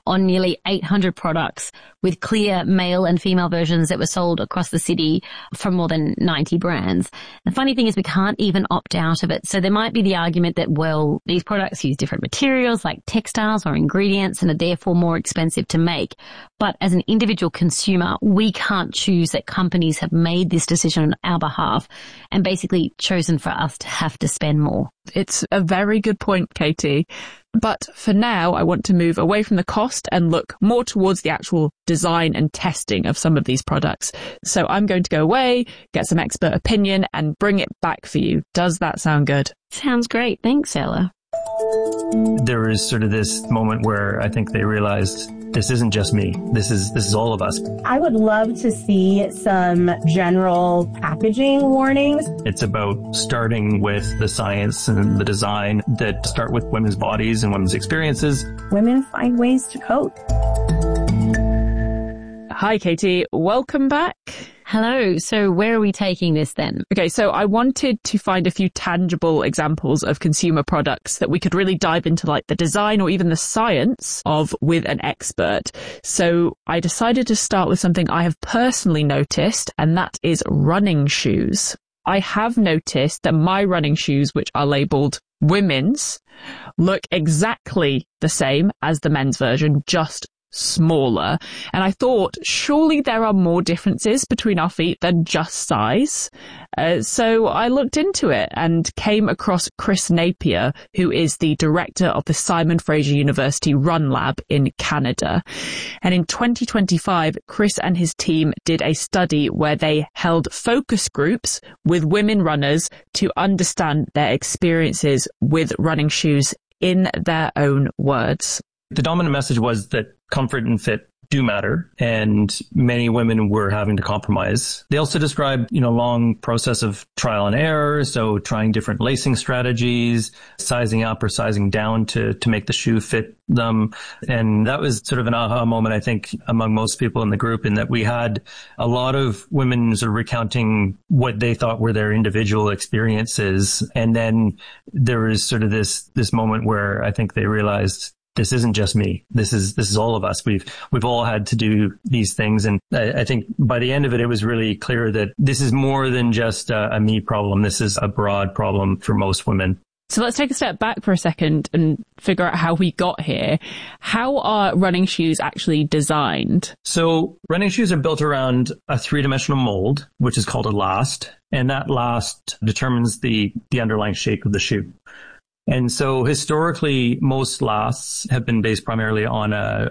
on nearly 800 products with clear male and female versions that were sold across the city from more than 90 brands. The funny thing is we can't even opt out of it. So there might be the argument that, well, these products use different materials like textiles or ingredients and are therefore more expensive to make. But as an individual consumer, we can't choose that companies have made this decision on our behalf and basically chosen for us to have to spend more. It's a very good point, Katie. But for now, I want to move away from the cost and look more towards the actual design and testing of some of these products. So I'm going to go away, get some expert opinion and bring it back for you. Does that sound good? Sounds great. Thanks, Ella. There was sort of this moment where I think they realized this isn't just me. This is all of us. I would love to see some general packaging warnings. It's about starting with the science and the design that start with women's bodies and women's experiences. Women find ways to cope. Hi, Katie. Welcome back. Hello. So where are we taking this then? Okay, so I wanted to find a few tangible examples of consumer products that we could really dive into, like the design or even the science of with an expert. So I decided to start with something I have personally noticed, and that is running shoes. I have noticed that my running shoes, which are labelled women's, look exactly the same as the men's version, just smaller. And I thought, surely there are more differences between our feet than just size. So I looked into it and came across Chris Napier, who is the director of the Simon Fraser University Run Lab in Canada. And in 2025, Chris and his team did a study where they held focus groups with women runners to understand their experiences with running shoes in their own words. The dominant message was that comfort and fit do matter, and many women were having to compromise. They also described, long process of trial and error, so trying different lacing strategies, sizing up or sizing down to make the shoe fit them. And that was sort of an aha moment, I think, among most people in the group, in that we had a lot of women sort of recounting what they thought were their individual experiences. And then there was sort of this moment where I think they realized, this isn't just me. This is all of us. We've all had to do these things. And I think by the end of it, it was really clear that this is more than just a me problem. This is a broad problem for most women. So let's take a step back for a second and figure out how we got here. How are running shoes actually designed? So running shoes are built around a three-dimensional mold, which is called a last. And that last determines the underlying shape of the shoe. And so historically, most lasts have been based primarily on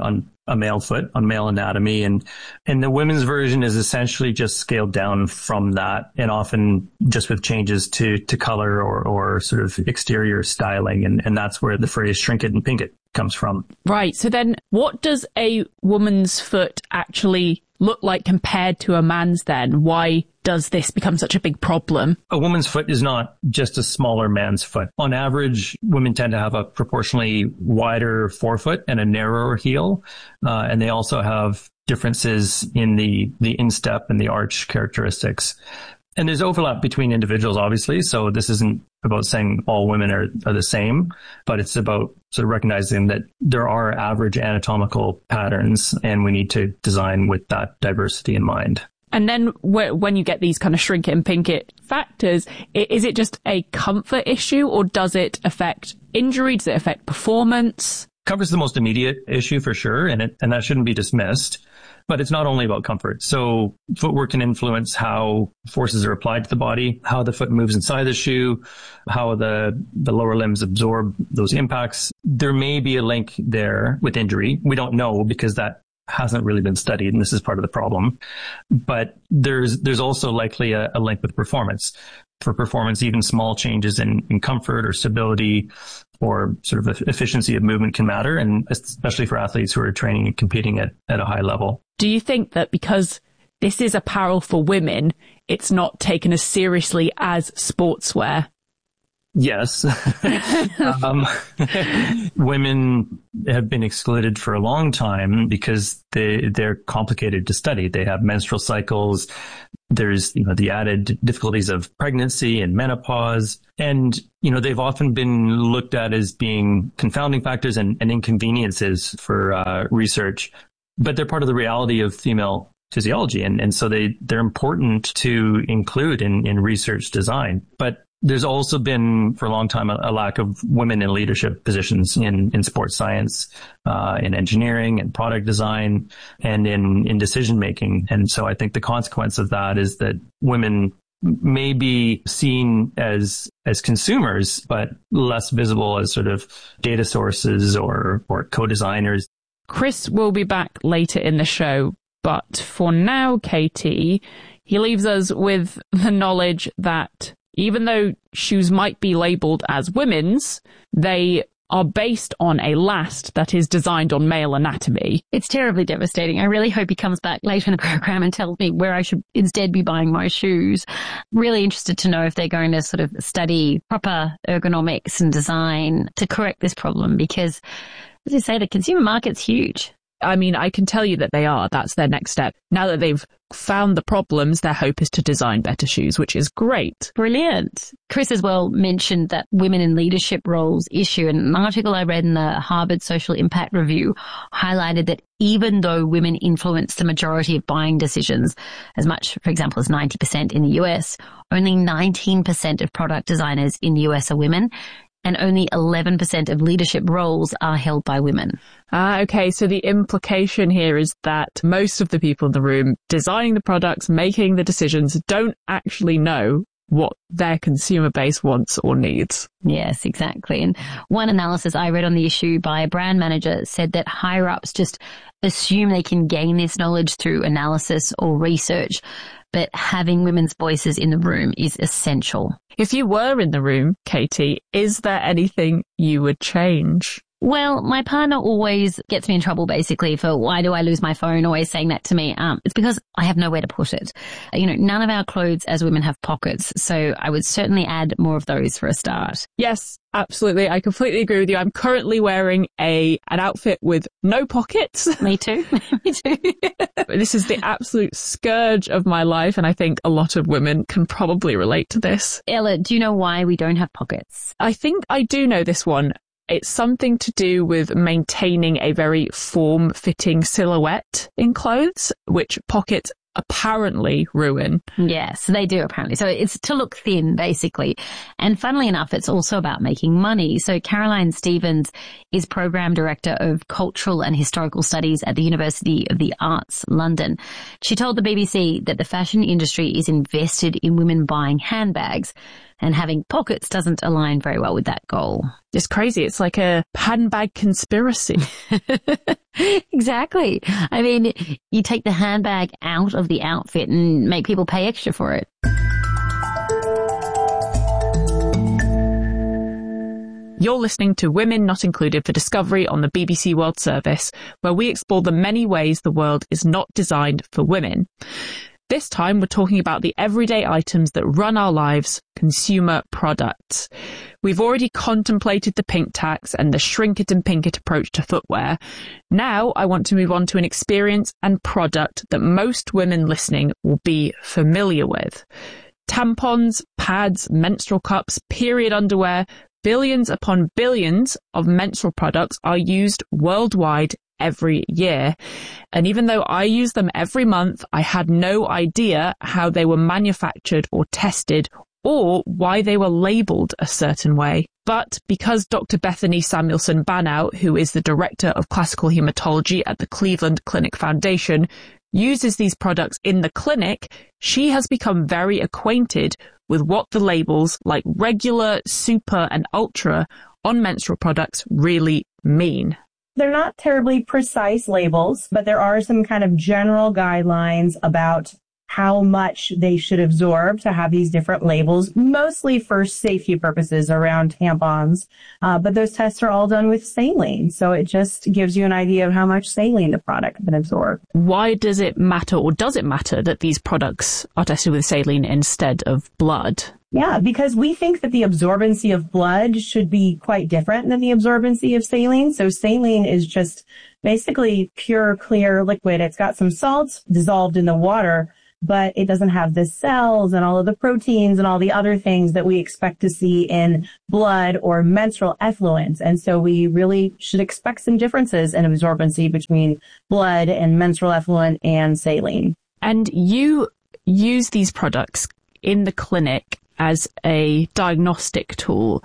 a male foot, on male anatomy. And the women's version is essentially just scaled down from that, and often just with changes to color or sort of exterior styling. And that's where the phrase shrink it and pink it comes from. Right. So then what does a woman's foot actually look like compared to a man's then? Why does this become such a big problem? A woman's foot is not just a smaller man's foot. On average, women tend to have a proportionally wider forefoot and a narrower heel. And they also have differences in the instep and the arch characteristics. And there's overlap between individuals, obviously. So this isn't about saying all women are the same, but it's about sort of recognizing that there are average anatomical patterns, and we need to design with that diversity in mind. And then when you get these kind of shrink it and pink it factors, is it just a comfort issue, or does it affect injury? Does it affect performance? Comfort is the most immediate issue for sure, and that shouldn't be dismissed. But it's not only about comfort. So footwork can influence how forces are applied to the body, how the foot moves inside the shoe, how the lower limbs absorb those impacts. There may be a link there with injury. We don't know, because that hasn't really been studied, and this is part of the problem. But there's also likely a link with performance. For performance, even small changes in comfort or stability or sort of efficiency of movement can matter, and especially for athletes who are training and competing at a high level. Do you think that because this is apparel for women, it's not taken as seriously as sportswear? Yes. Women have been excluded for a long time because they're complicated to study. They have menstrual cycles. There's, the added difficulties of pregnancy and menopause. And, they've often been looked at as being confounding factors and inconveniences for research, but they're part of the reality of female physiology. And so they're important to include in research design. But there's also been for a long time a lack of women in leadership positions in sports science, in engineering and product design, and in decision making. And so I think the consequence of that is that women may be seen as consumers, but less visible as sort of data sources or co-designers. Chris will be back later in the show, but for now, Katie, he leaves us with the knowledge that even though shoes might be labelled as women's, they are based on a last that is designed on male anatomy. It's terribly devastating. I really hope he comes back later in the program and tells me where I should instead be buying my shoes. Really interested to know if they're going to sort of study proper ergonomics and design to correct this problem because, as you say, the consumer market's huge. I mean, I can tell you that they are. That's their next step. Now that they've found the problems, their hope is to design better shoes, which is great. Brilliant. Chris as well mentioned that women in leadership roles issue. And an article I read in the Harvard Social Impact Review highlighted that even though women influence the majority of buying decisions, as much, for example, as 90% in the US, only 19% of product designers in the US are women. And only 11% of leadership roles are held by women. Okay, so the implication here is that most of the people in the room designing the products, making the decisions, don't actually know what their consumer base wants or needs. Yes, exactly. And one analysis I read on the issue by a brand manager said that higher-ups just assume they can gain this knowledge through analysis or research, but having women's voices in the room is essential. If you were in the room, Katie, is there anything you would change? Well, my partner always gets me in trouble basically for why do I lose my phone, always saying that to me. It's because I have nowhere to put it. None of our clothes as women have pockets, so I would certainly add more of those for a start. Yes, absolutely. I completely agree with you. I'm currently wearing an outfit with no pockets. Me too. Me too. This is the absolute scourge of my life, and I think a lot of women can probably relate to this. Ella, do you know why we don't have pockets? I think I do know this one. It's something to do with maintaining a very form-fitting silhouette in clothes, which pockets apparently ruin. Yes, they do apparently. So it's to look thin, basically. And funnily enough, it's also about making money. So Caroline Stevens is Program Director of Cultural and Historical Studies at the University of the Arts, London. She told the BBC that the fashion industry is invested in women buying handbags, and having pockets doesn't align very well with that goal. It's crazy. It's like a handbag conspiracy. Exactly. I mean, you take the handbag out of the outfit and make people pay extra for it. You're listening to Women Not Included for Discovery on the BBC World Service, where we explore the many ways the world is not designed for women. This time, we're talking about the everyday items that run our lives, consumer products. We've already contemplated the pink tax and the shrink it and pink it approach to footwear. Now, I want to move on to an experience and product that most women listening will be familiar with. Tampons, pads, menstrual cups, period underwear, billions upon billions of menstrual products are used worldwide every year. And even though I use them every month, I had no idea how they were manufactured or tested or why they were labelled a certain way. But because Dr. Bethany Samuelson Banow, who is the Director of Classical Hematology at the Cleveland Clinic Foundation, uses these products in the clinic, she has become very acquainted with what the labels like regular, super and ultra on menstrual products really mean. They're not terribly precise labels, but there are some kind of general guidelines about how much they should absorb to have these different labels, mostly for safety purposes around tampons. But those tests are all done with saline. So it just gives you an idea of how much saline the product can absorb. Why does it matter, or does it matter, that these products are tested with saline instead of blood? Yeah, because we think that the absorbency of blood should be quite different than the absorbency of saline. So saline is just basically pure, clear liquid. It's got some salts dissolved in the water, but it doesn't have the cells and all of the proteins and all the other things that we expect to see in blood or menstrual effluents. And so we really should expect some differences in absorbency between blood and menstrual effluent and saline. And you use these products in the clinic as a diagnostic tool.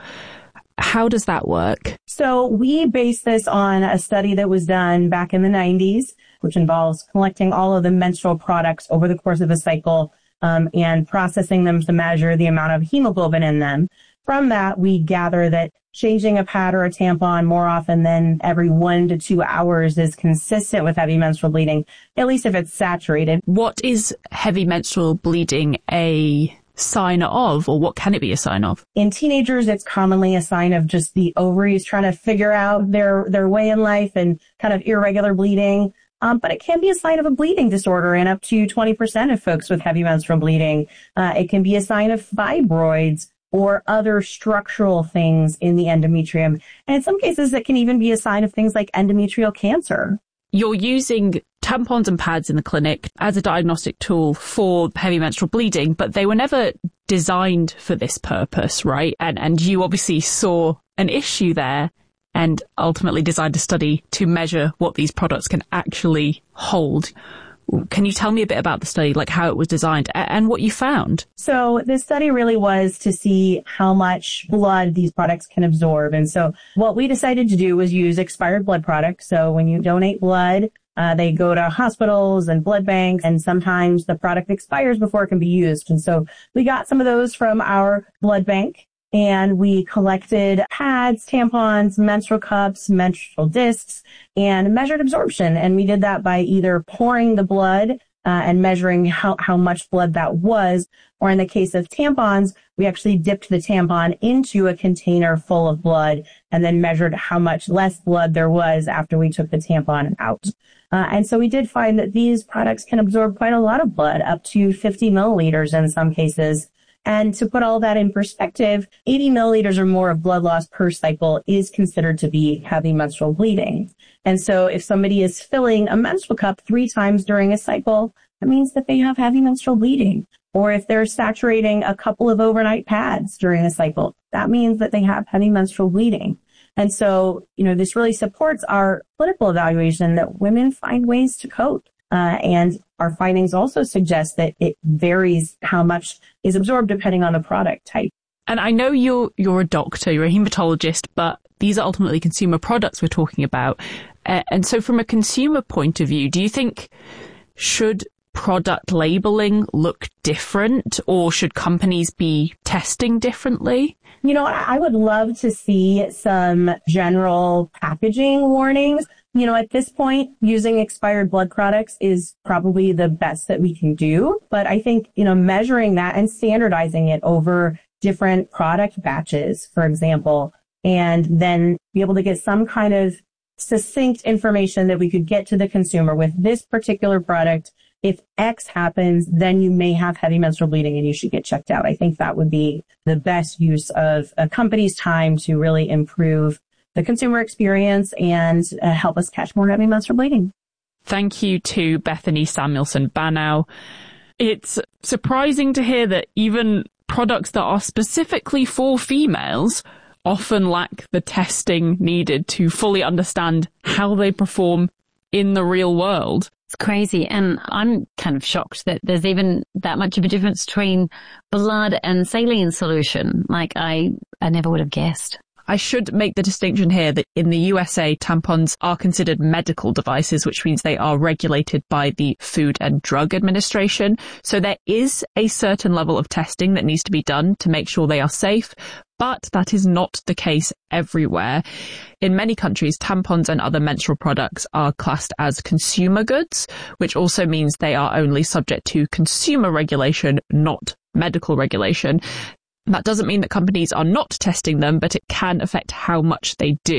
How does that work? So we base this on a study that was done back in the 90s, which involves collecting all of the menstrual products over the course of a cycle and processing them to measure the amount of hemoglobin in them. From that, we gather that changing a pad or a tampon more often than every 1 to 2 hours is consistent with heavy menstrual bleeding, at least if it's saturated. What is heavy menstrual bleeding a sign of, or what can it be a sign of? In teenagers, it's commonly a sign of just the ovaries trying to figure out their way in life and kind of irregular bleeding. But it can be a sign of a bleeding disorder in up to 20% of folks with heavy menstrual bleeding. It can be a sign of fibroids or other structural things in the endometrium. And in some cases, it can even be a sign of things like endometrial cancer. You're using tampons and pads in the clinic as a diagnostic tool for heavy menstrual bleeding, but they were never designed for this purpose, right? And you obviously saw an issue there and ultimately designed a study to measure what these products can actually hold. Can you tell me a bit about the study, like how it was designed and what you found? So this study really was to see how much blood these products can absorb. And so what we decided to do was use expired blood products. So when you donate blood, they go to hospitals and blood banks, and sometimes the product expires before it can be used. And so we got some of those from our blood bank, and we collected pads, tampons, menstrual cups, menstrual discs, and measured absorption. And we did that by either pouring the blood and measuring how much blood that was, or in the case of tampons, we actually dipped the tampon into a container full of blood and then measured how much less blood there was after we took the tampon out. And so we did find that these products can absorb quite a lot of blood, up to 50 milliliters in some cases. And to put all that in perspective, 80 milliliters or more of blood loss per cycle is considered to be heavy menstrual bleeding. And so if somebody is filling a menstrual cup 3 times during a cycle, that means that they have heavy menstrual bleeding. Or if they're saturating a couple of overnight pads during a cycle, that means that they have heavy menstrual bleeding. And so, this really supports our clinical evaluation that women find ways to cope. And our findings also suggest that it varies how much is absorbed depending on the product type. And I know you're a doctor, you're a hematologist, but these are ultimately consumer products we're talking about. And so from a consumer point of view, do you think should product labeling look different, or should companies be testing differently? I would love to see some general packaging warnings. At this point, using expired blood products is probably the best that we can do. But I think, measuring that and standardizing it over different product batches, for example, and then be able to get some kind of succinct information that we could get to the consumer with this particular product. If X happens, then you may have heavy menstrual bleeding and you should get checked out. I think that would be the best use of a company's time to really improve the consumer experience and help us catch more heavy menstrual bleeding. Thank you to Bethany Samuelson-Banow. It's surprising to hear that even products that are specifically for females often lack the testing needed to fully understand how they perform in the real world. It's crazy. And I'm kind of shocked that there's even that much of a difference between blood and saline solution. Like I never would have guessed. I should make the distinction here that in the USA, tampons are considered medical devices, which means they are regulated by the Food and Drug Administration. So there is a certain level of testing that needs to be done to make sure they are safe, but that is not the case everywhere. In many countries, tampons and other menstrual products are classed as consumer goods, which also means they are only subject to consumer regulation, not medical regulation. That doesn't mean that companies are not testing them, but it can affect how much they do.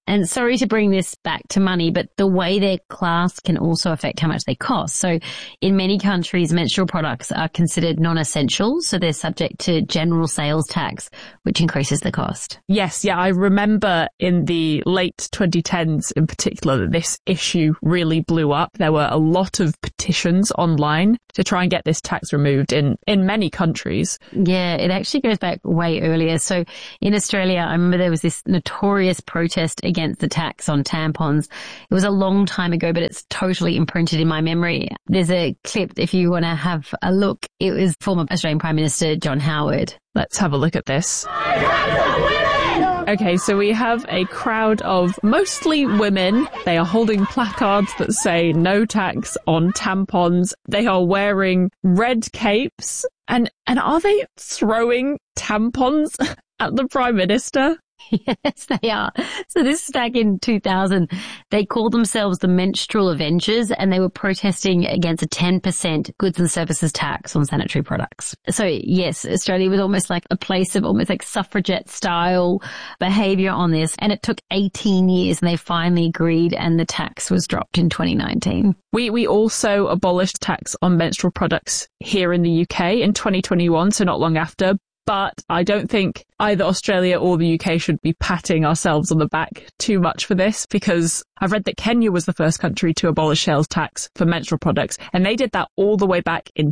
And sorry to bring this back to money, but the way they're classed can also affect how much they cost. So in many countries, menstrual products are considered non-essential, so they're subject to general sales tax, which increases the cost. Yes, yeah, I remember in the late 2010s in particular that this issue really blew up. There were a lot of petitions online to try and get this tax removed in many countries. Yeah, it actually goes back way earlier. So in Australia, I remember there was this notorious protest against the tax on tampons. It was a long time ago, but it's totally imprinted in my memory. There's a clip if you want to have a look. It was former Australian Prime Minister John Howard. Let's have a look at this. Okay, so we have a crowd of mostly women. They are holding placards that say no tax on tampons. They are wearing red capes. And are they throwing tampons at the Prime Minister? Yes, they are. So this is back in 2000. They called themselves the Menstrual Avengers, and they were protesting against a 10% goods and services tax on sanitary products. So yes, Australia was almost like a place of almost like suffragette style behavior on this. And it took 18 years and they finally agreed, and the tax was dropped in 2019. We also abolished tax on menstrual products here in the UK in 2021, so not long after. But I don't think either Australia or the UK should be patting ourselves on the back too much for this, because I've read that Kenya was the first country to abolish sales tax for menstrual products, and they did that all the way back in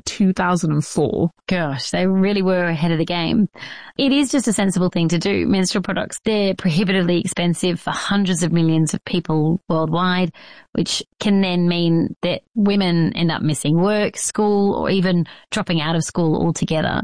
2004. Gosh, they really were ahead of the game. It is just a sensible thing to do. Menstrual products, they're prohibitively expensive for hundreds of millions of people worldwide, which can then mean that women end up missing work, school, or even dropping out of school altogether.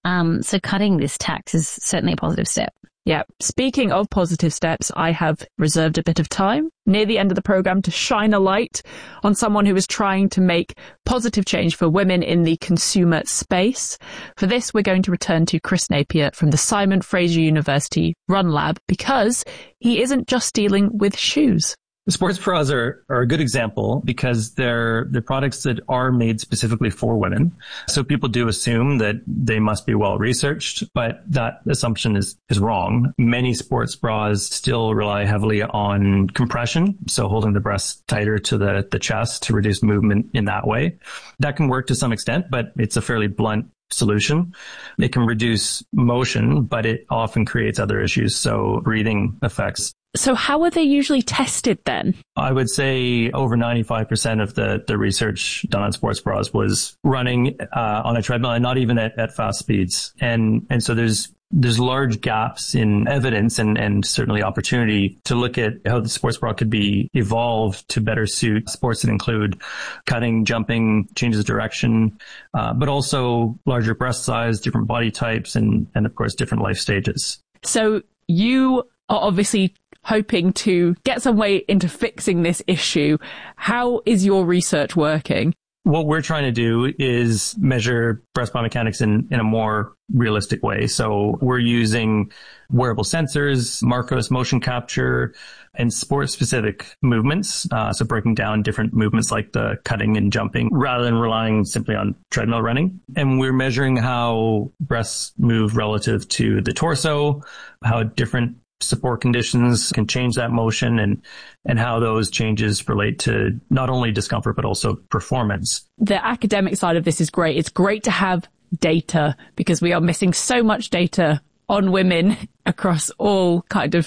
So cutting this tax is certainly a positive step. Yeah. Speaking of positive steps, I have reserved a bit of time near the end of the program to shine a light on someone who is trying to make positive change for women in the consumer space. For this, we're going to return to Chris Napier from the Simon Fraser University Run Lab, because he isn't just dealing with shoes. Sports bras are a good example because they're products that are made specifically for women. So people do assume that they must be well researched, but that assumption is wrong. Many sports bras still rely heavily on compression, so holding the breast tighter to the chest to reduce movement in that way. That can work to some extent, but it's a fairly blunt solution. It can reduce motion, but it often creates other issues, so breathing effects. So how are they usually tested then? I would say over 95% of the research done on sports bras was running on a treadmill, and not even at fast speeds. And so there's large gaps in evidence and certainly opportunity to look at how the sports bra could be evolved to better suit sports that include cutting, jumping, changes of direction, but also larger breast size, different body types, and of course different life stages. So you are obviously hoping to get some way into fixing this issue. How is your research working? What we're trying to do is measure breast biomechanics in a more realistic way. So we're using wearable sensors, Marcos motion capture, and sport-specific movements. So breaking down different movements like the cutting and jumping rather than relying simply on treadmill running. And we're measuring how breasts move relative to the torso, how different support conditions can change that motion, and how those changes relate to not only discomfort, but also performance. The academic side of this is great. It's great to have data because we are missing so much data on women across all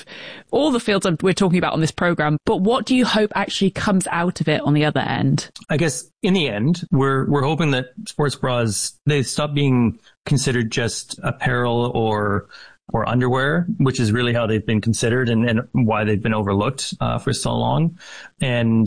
the fields we're talking about on this program. But what do you hope actually comes out of it on the other end? I guess in the end, we're hoping that sports bras, they stop being considered just apparel or underwear, which is really how they've been considered and why they've been overlooked for so long. And,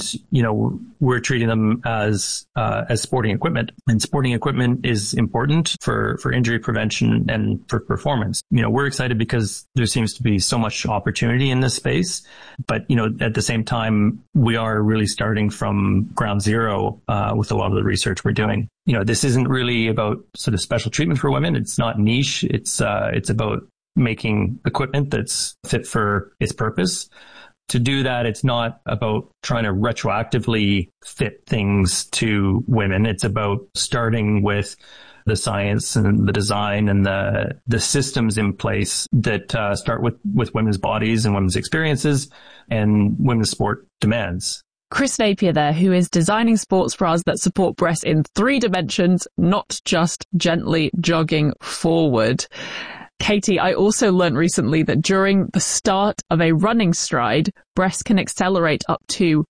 we're treating them as sporting equipment, and sporting equipment is important for injury prevention and for performance. We're excited because there seems to be so much opportunity in this space, but, at the same time, we are really starting from ground zero with a lot of the research we're doing. This isn't really about sort of special treatment for women. It's not niche. It's about making equipment that's fit for its purpose. To do that, it's not about trying to retroactively fit things to women. It's about starting with the science and the design and the systems in place that start with women's bodies and women's experiences and women's sport demands. Chris Napier there, who is designing sports bras that support breasts in 3 dimensions, not just gently jogging forward. Katie, I also learned recently that during the start of a running stride, breasts can accelerate up to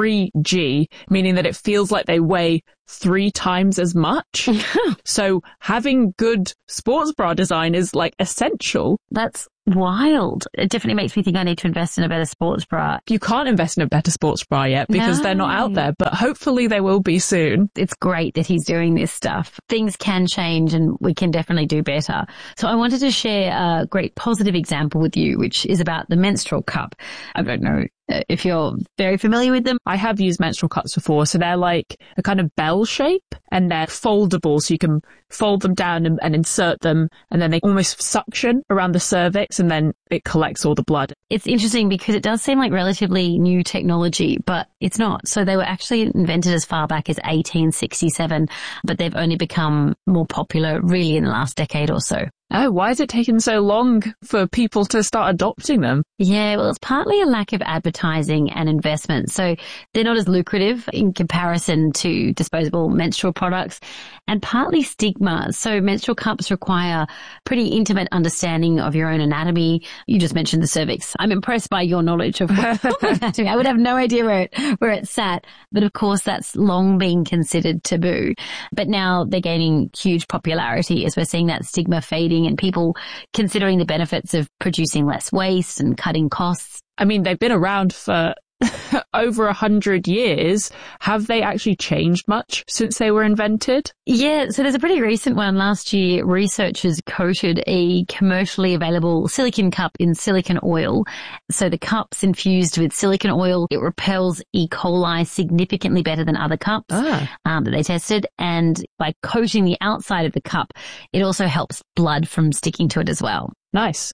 3G, meaning that it feels like they weigh 3 times as much. So having good sports bra design is like essential. That's wild. It definitely makes me think I need to invest in a better sports bra. You can't invest in a better sports bra yet because they're not out there, but hopefully they will be soon. It's great that he's doing this stuff. Things can change and we can definitely do better. So I wanted to share a great positive example with you, which is about the menstrual cup. I don't know if you're very familiar with them. I have used menstrual cups before. So they're like a kind of bell shape and they're foldable. So you can fold them down and insert them, and then they almost suction around the cervix and then it collects all the blood. It's interesting because it does seem like relatively new technology, but it's not. So they were actually invented as far back as 1867, but they've only become more popular really in the last decade or so. Oh, why has it taken so long for people to start adopting them? Yeah, well, it's partly a lack of advertising and investment. So they're not as lucrative in comparison to disposable menstrual products, and partly stigma. So menstrual cups require pretty intimate understanding of your own anatomy. You just mentioned the cervix. I'm impressed by your knowledge of anatomy. I would have no idea where it sat. But of course, that's long been considered taboo. But now they're gaining huge popularity as we're seeing that stigma fading and people considering the benefits of producing less waste and cutting costs. I mean, they've been around for over 100 years. Have they actually changed much since they were invented? Yeah, so there's a pretty recent one. Last year, researchers coated a commercially available silicone cup in silicone oil. So the cup's infused with silicone oil. It repels E. coli significantly better than other cups that they tested. And by coating the outside of the cup, it also helps blood from sticking to it as well. Nice.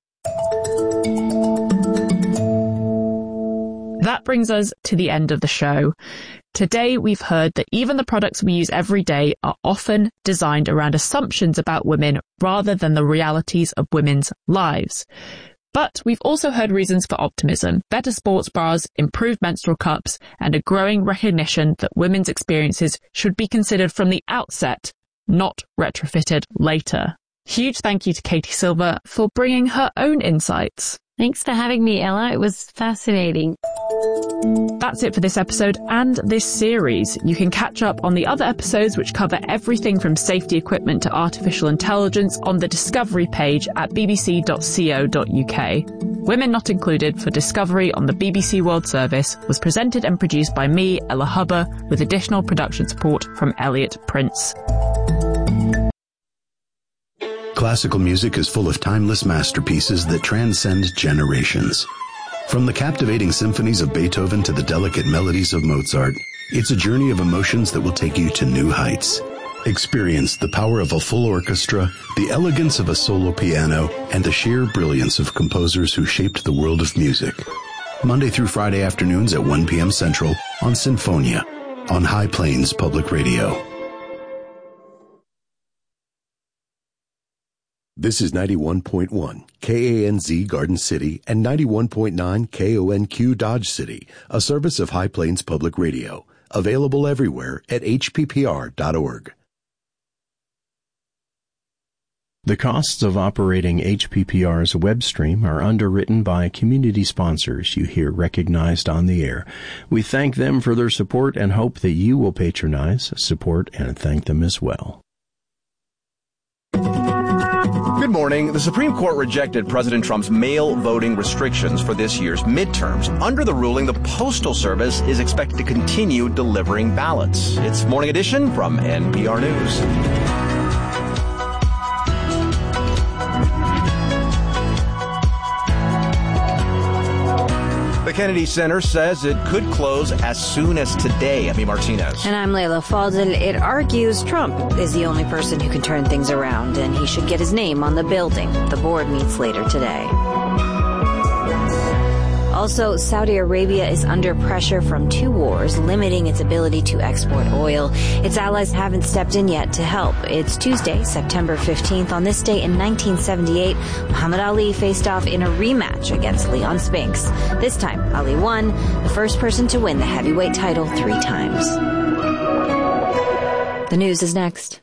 That brings us to the end of the show. Today, we've heard that even the products we use every day are often designed around assumptions about women rather than the realities of women's lives. But we've also heard reasons for optimism, better sports bras, improved menstrual cups, and a growing recognition that women's experiences should be considered from the outset, not retrofitted later. Huge thank you to Katie Silver for bringing her own insights. Thanks for having me, Ella. It was fascinating. That's it for this episode and this series. You can catch up on the other episodes which cover everything from safety equipment to artificial intelligence on the Discovery page at bbc.co.uk. Women Not Included for Discovery on the BBC World Service was presented and produced by me, Ella Hubber, with additional production support from Elliot Prince. Classical music is full of timeless masterpieces that transcend generations. From the captivating symphonies of Beethoven to the delicate melodies of Mozart, it's a journey of emotions that will take you to new heights. Experience the power of a full orchestra, the elegance of a solo piano, and the sheer brilliance of composers who shaped the world of music. Monday through Friday afternoons at 1 p.m. Central on Sinfonia on High Plains Public Radio. This is 91.1 KANZ Garden City and 91.9 KONQ Dodge City, a service of High Plains Public Radio, available everywhere at hppr.org. The costs of operating HPPR's web stream are underwritten by community sponsors you hear recognized on the air. We thank them for their support and hope that you will patronize, support, and thank them as well. Good morning. The Supreme Court rejected President Trump's mail voting restrictions for this year's midterms. Under the ruling, the Postal Service is expected to continue delivering ballots. It's Morning Edition from NPR News. The Kennedy Center says it could close as soon as today. Amy Martinez. And I'm Layla Fadel. It argues Trump is the only person who can turn things around, and he should get his name on the building. The board meets later today. Also, Saudi Arabia is under pressure from two wars, limiting its ability to export oil. Its allies haven't stepped in yet to help. It's Tuesday, September 15th. On this day in 1978, Muhammad Ali faced off in a rematch against Leon Spinks. This time, Ali won, the first person to win the heavyweight title 3 times. The news is next.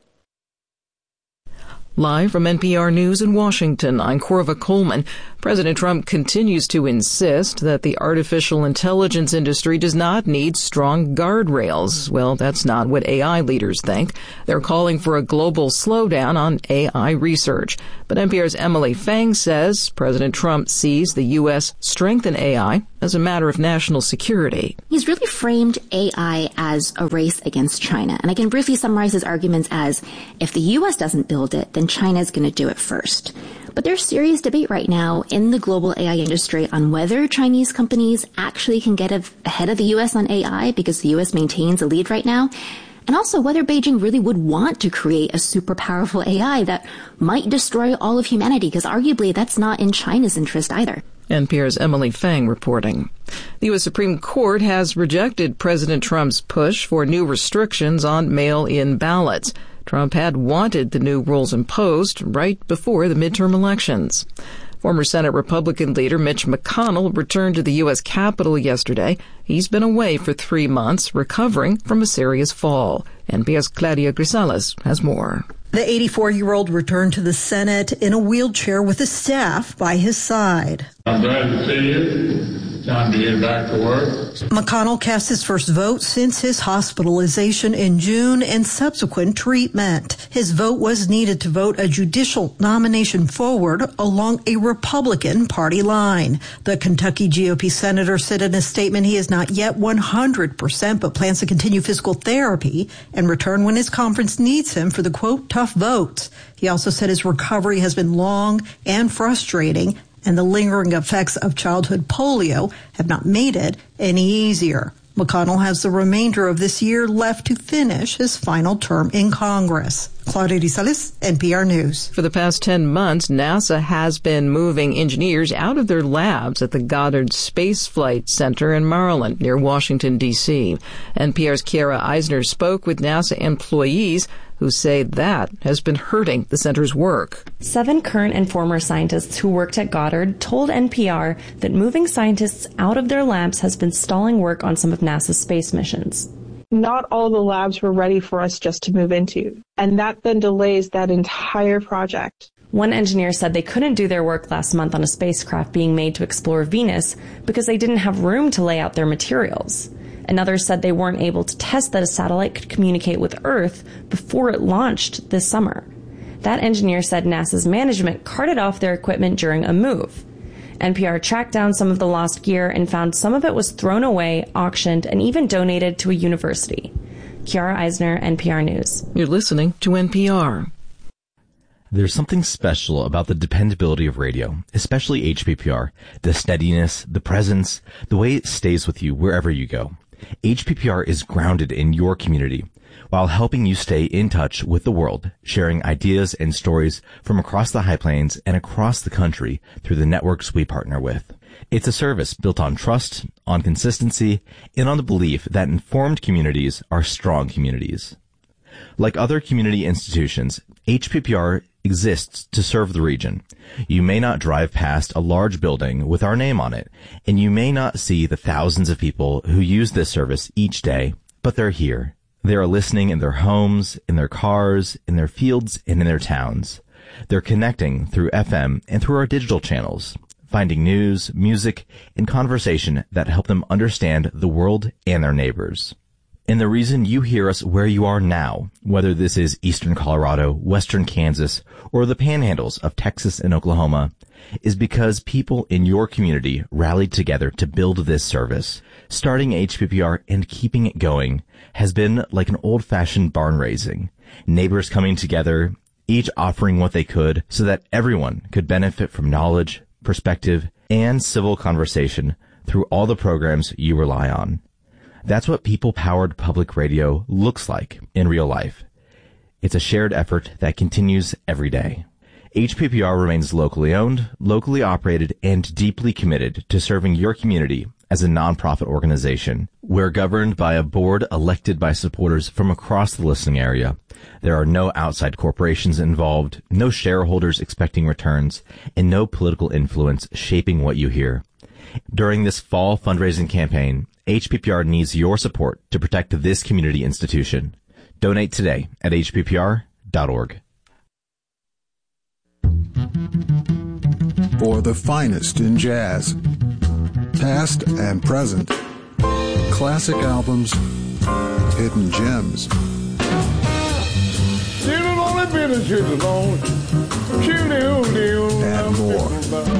Live from NPR News in Washington, I'm Corva Coleman. President Trump continues to insist that the artificial intelligence industry does not need strong guardrails. Well, that's not what AI leaders think. They're calling for a global slowdown on AI research. But NPR's Emily Feng says President Trump sees the U.S. strengthen AI as a matter of national security. He's really framed AI as a race against China. And I can briefly summarize his arguments as, if the U.S. doesn't build it, then China's going to do it first. But there's serious debate right now in the global AI industry on whether Chinese companies actually can get ahead of the U.S. on AI, because the U.S. maintains a lead right now, and also whether Beijing really would want to create a super powerful AI that might destroy all of humanity, because arguably that's not in China's interest either. NPR's Emily Feng reporting. The U.S. Supreme Court has rejected President Trump's push for new restrictions on mail-in ballots. Trump had wanted the new rules imposed right before the midterm elections. Former Senate Republican leader Mitch McConnell returned to the U.S. Capitol yesterday. He's been away for 3 months, recovering from a serious fall. NPR's Claudia Grisales has more. The 84-year-old returned to the Senate in a wheelchair with his staff by his side. I'm glad to see you. Time to get back to work. McConnell cast his first vote since his hospitalization in June and subsequent treatment. His vote was needed to vote a judicial nomination forward along a Republican Party line. The Kentucky GOP senator said in a statement he is not yet 100%, but plans to continue physical therapy and return when his conference needs him for the, quote, tough votes. He also said his recovery has been long and frustrating, and the lingering effects of childhood polio have not made it any easier. McConnell has the remainder of this year left to finish his final term in Congress. Claudia Grisales, NPR News. For the past 10 months, NASA has been moving engineers out of their labs at the Goddard Space Flight Center in Maryland, near Washington, D.C. NPR's Kiara Eisner spoke with NASA employees who say that has been hurting the center's work. 7 current and former scientists who worked at Goddard told NPR that moving scientists out of their labs has been stalling work on some of NASA's space missions. Not all the labs were ready for us just to move into, and that then delays that entire project. One engineer said they couldn't do their work last month on a spacecraft being made to explore Venus because they didn't have room to lay out their materials. Another said they weren't able to test that a satellite could communicate with Earth before it launched this summer. That engineer said NASA's management carted off their equipment during a move. NPR tracked down some of the lost gear and found some of it was thrown away, auctioned, and even donated to a university. Kiara Eisner, NPR News. You're listening to NPR. There's something special about the dependability of radio, especially HPPR, the steadiness, the presence, the way it stays with you wherever you go. HPPR is grounded in your community while helping you stay in touch with the world, sharing ideas and stories from across the High Plains and across the country through the networks we partner with. It's a service built on trust, on consistency, and on the belief that informed communities are strong communities. Like other community institutions, HPPR exists to serve the region. You may not drive past a large building with our name on it, and you may not see the thousands of people who use this service each day, but they're here. They are listening in their homes, in their cars, in their fields, and in their towns. They're connecting through FM and through our digital channels, finding news, music, and conversation that help them understand the world and their neighbors. And the reason you hear us where you are now, whether this is eastern Colorado, western Kansas, or the panhandles of Texas and Oklahoma, is because people in your community rallied together to build this service. Starting HPPR and keeping it going has been like an old-fashioned barn raising. Neighbors coming together, each offering what they could so that everyone could benefit from knowledge, perspective, and civil conversation through all the programs you rely on. That's what people-powered public radio looks like in real life. It's a shared effort that continues every day. HPPR remains locally owned, locally operated, and deeply committed to serving your community as a nonprofit organization. We're governed by a board elected by supporters from across the listening area. There are no outside corporations involved, no shareholders expecting returns, and no political influence shaping what you hear. During this fall fundraising campaign, HPPR needs your support to protect this community institution. Donate today at hppr.org. For the finest in jazz, past and present, classic albums, hidden gems, and more.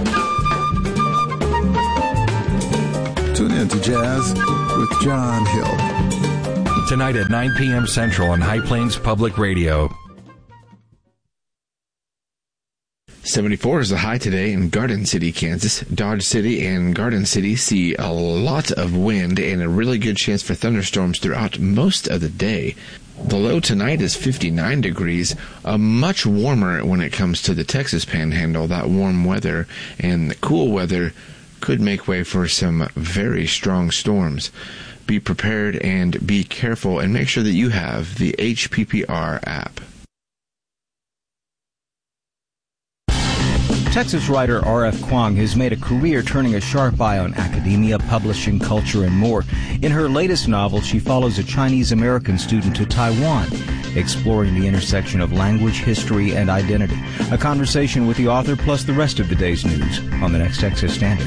Tune in to Jazz with John Hill. Tonight at 9 p.m. Central on High Plains Public Radio. 74 is the high today in Garden City, Kansas. Dodge City and Garden City see a lot of wind and a really good chance for thunderstorms throughout most of the day. The low tonight is 59 degrees, much warmer when it comes to the Texas Panhandle. That warm weather and the cool weather could make way for some very strong storms. Be prepared and be careful, and make sure that you have the HPPR app. Texas writer R.F. Kuang has made a career turning a sharp eye on academia, publishing, culture, and more. In her latest novel, she follows a Chinese-American student to Taiwan, exploring the intersection of language, history, and identity. A conversation with the author plus the rest of the day's news on the next Texas Standard.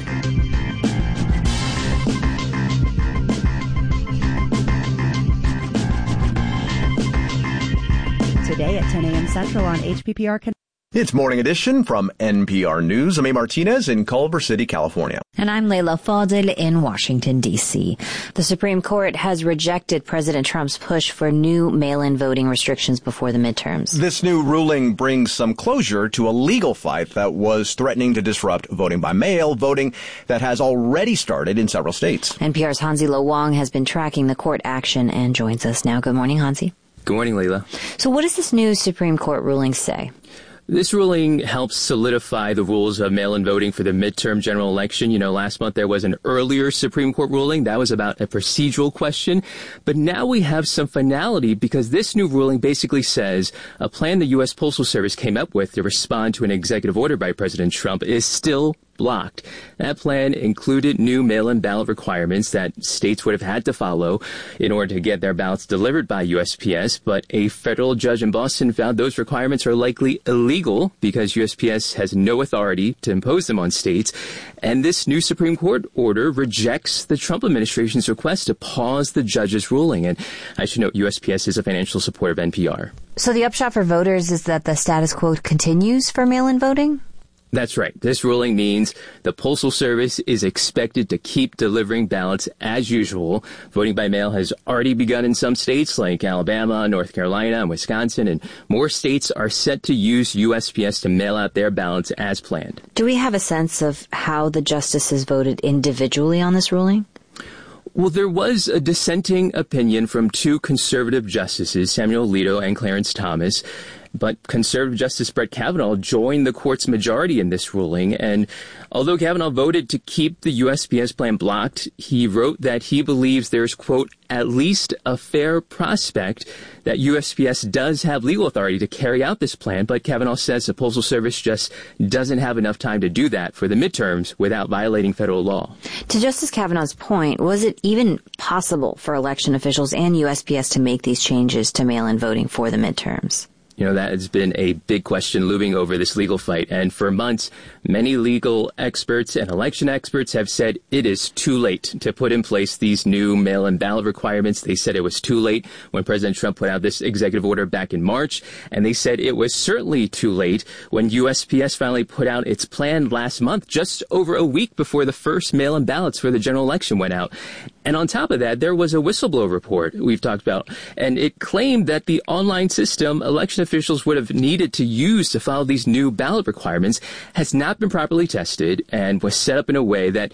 Today at 10 a.m. Central on HPPR. It's Morning Edition from NPR News. I'm A. Martinez in Culver City, California. And I'm Leila Fadel in Washington, D.C. The Supreme Court has rejected President Trump's push for new mail-in voting restrictions before the midterms. This new ruling brings some closure to a legal fight that was threatening to disrupt voting by mail, voting that has already started in several states. NPR's Hansi Lo Wang has been tracking the court action and joins us now. Good morning, Hansi. Good morning, Leila. So what does this new Supreme Court ruling say? This ruling helps solidify the rules of mail-in voting for the midterm general election. You know, last month there was an earlier Supreme Court ruling. That was about a procedural question. But now we have some finality because this new ruling basically says a plan the U.S. Postal Service came up with to respond to an executive order by President Trump is still blocked. That plan included new mail-in ballot requirements that states would have had to follow in order to get their ballots delivered by USPS, but a federal judge in Boston found those requirements are likely illegal because USPS has no authority to impose them on states. And this new Supreme Court order rejects the Trump administration's request to pause the judge's ruling. And I should note USPS is a financial supporter of NPR. So the upshot for voters is that the status quo continues for mail-in voting? That's right. This ruling means the Postal Service is expected to keep delivering ballots as usual. Voting by mail has already begun in some states like Alabama, North Carolina, and Wisconsin, and more states are set to use USPS to mail out their ballots as planned. Do we have a sense of how the justices voted individually on this ruling? Well, there was a dissenting opinion from two conservative justices, Samuel Alito and Clarence Thomas. But conservative Justice Brett Kavanaugh joined the court's majority in this ruling. And although Kavanaugh voted to keep the USPS plan blocked, he wrote that he believes there's, quote, at least a fair prospect that USPS does have legal authority to carry out this plan. But Kavanaugh says the Postal Service just doesn't have enough time to do that for the midterms without violating federal law. To Justice Kavanaugh's point, was it even possible for election officials and USPS to make these changes to mail-in voting for the midterms? You know, that has been a big question looming over this legal fight. And for months, many legal experts and election experts have said it is too late to put in place these new mail-in ballot requirements. They said it was too late when President Trump put out this executive order back in March. And they said it was certainly too late when USPS finally put out its plan last month, just over a week before the first mail-in ballots for the general election went out. And on top of that, there was a whistleblower report we've talked about, and it claimed that the online system election officials would have needed to use to follow these new ballot requirements has not been properly tested and was set up in a way that